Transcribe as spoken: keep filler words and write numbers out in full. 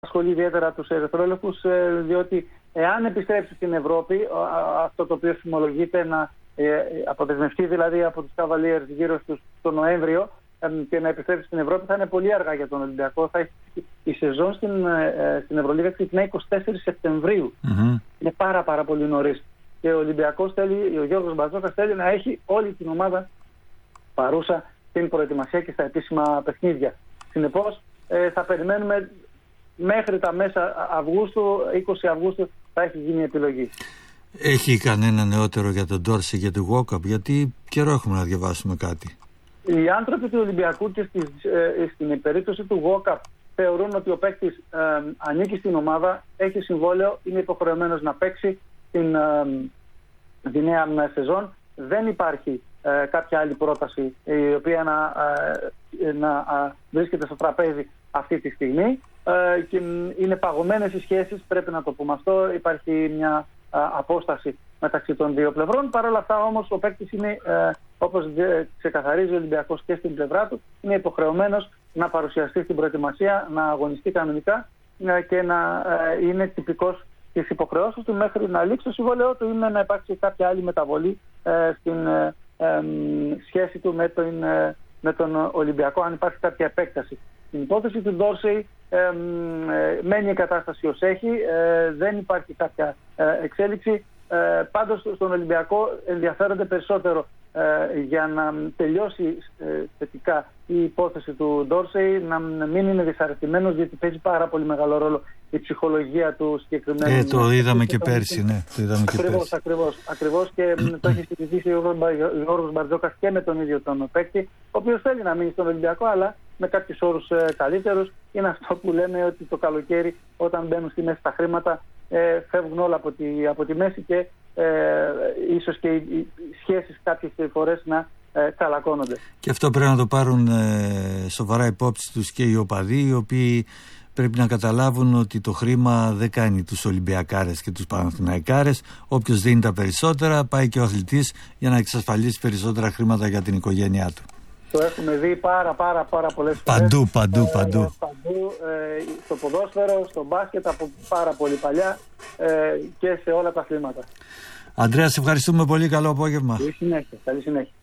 ασχολεί ιδιαίτερα τους ερυθρόλευκους, διότι εάν επιστρέψει στην Ευρώπη, αυτό το οποίο φημολογείται να αποδεσμευτεί δηλαδή από τους Cavaliers γύρω στο Νοέμβριο και να επιστρέψει στην Ευρώπη, θα είναι πολύ αργά για τον Ολυμπιακό. Θα έχει, η σεζόν στην, στην Ευρωλίγα ξεκινάει εικοστή τέταρτη Σεπτεμβρίου. Mm-hmm. Είναι πάρα πάρα πολύ νωρίς. Και ο Ολυμπιακός θέλει, ο Γιώργος Μπαρτζόκας θέλει να έχει όλη την ομάδα παρούσα στην προετοιμασία και στα επίσημα παιχνίδια. Συνεπώς ε, θα περιμένουμε μέχρι τα μέσα Αυγούστου, είκοσι Αυγούστου θα έχει γίνει η επιλογή. Έχει κανένα νεότερο για τον Ντόρσεϊ και τον Walkup? Γιατί καιρό έχουμε να διαβάσουμε κάτι. Οι άνθρωποι του Ολυμπιακού και στις, ε, στην περίπτωση του Walkup θεωρούν ότι ο παίκτης ε, ανήκει στην ομάδα, έχει συμβόλαιο, είναι υποχρεωμένος να παίξει την, ε, τη νέα σεζόν. Δεν υπάρχει ε, κάποια άλλη πρόταση η οποία να, ε, να ε, βρίσκεται στο τραπέζι αυτή τη στιγμή. Ε, και είναι παγωμένες οι σχέσεις, πρέπει να το πούμε αυτό. Υπάρχει μια ε, απόσταση μεταξύ των δύο πλευρών. Παρ' όλα αυτά όμως ο παίκτης είναι, ε, όπως ξεκαθαρίζει ο Ολυμπιακός και στην πλευρά του, είναι υποχρεωμένος να παρουσιαστεί στην προετοιμασία, να αγωνιστεί κανονικά ε, και να ε, είναι τυπικός τις υποχρεώσεις του μέχρι να λήξει το συμβόλαιό του ή να υπάρξει κάποια άλλη μεταβολή ε, στην ε, ε, σχέση του με τον, ε, με τον Ολυμπιακό, αν υπάρχει κάποια επέκταση. Στην υπόθεση του Ντόρσεϊ ε, ε, μένει η κατάσταση ως έχει, ε, δεν υπάρχει κάποια ε, εξέλιξη. Ε, πάντως στον Ολυμπιακό ενδιαφέρονται περισσότερο ε, για να τελειώσει ε, θετικά η υπόθεση του Ντόρσεϊ, να μην είναι δυσαρεστημένος, γιατί παίζει πάρα πολύ μεγάλο ρόλο η ψυχολογία του συγκεκριμένου. Ε, το είδαμε και πέρσι, ναι. Το είδαμε και ακριβώς, πέρσι. ακριβώς, ακριβώς και το έχει συζητήσει ο Γιώργος Μπαρτζόκας και με τον ίδιο τον παίκτη, ο οποίος θέλει να μείνει στον Ολυμπιακό, αλλά με κάποιους όρους ε, καλύτερους. Είναι αυτό που λέμε ότι το καλοκαίρι, όταν μπαίνουν στη μέση τα χρήματα, ε, φεύγουν όλα από τη, από τη μέση και ε, ίσως και οι, οι σχέσεις κάποιες φορές να ε, τσαλακώνονται. Και αυτό πρέπει να το πάρουν ε, σοβαρά υπόψη τους και οι οπαδοί, οι οποίοι πρέπει να καταλάβουν ότι το χρήμα δεν κάνει τους Ολυμπιακάρες και τους Παναθηναϊκάρες. Όποιος δίνει τα περισσότερα, πάει και ο αθλητής για να εξασφαλίσει περισσότερα χρήματα για την οικογένειά του. Το έχουμε δει πάρα πάρα πάρα πολλές φορές. Παντού, παντού, ε, παντού. παντού ε, στο ποδόσφαιρο, στο μπάσκετ από πάρα πολύ παλιά ε, και σε όλα τα αθλήματα. Αντρέα, σε ευχαριστούμε πολύ. Καλό απόγευμα. Καλή συνέχεια. Καλή συνέχεια.